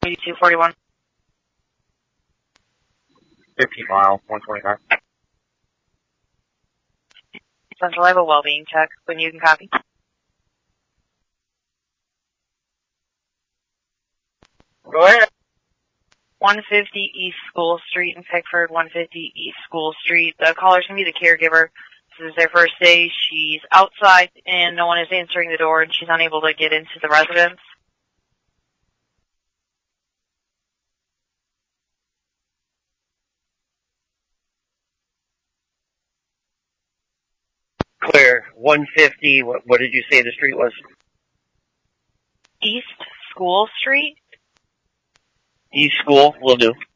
241. 15 mile, 125. Central, I have a well-being check when you can copy. Go ahead. 150 East School Street in Pickford, 150 East School Street. The caller's going to be the caregiver. This is their first day. She's outside and no one is answering the door and she's unable to get into the residence. Clear. 150, what did you say the street was? East School Street? East School, will do.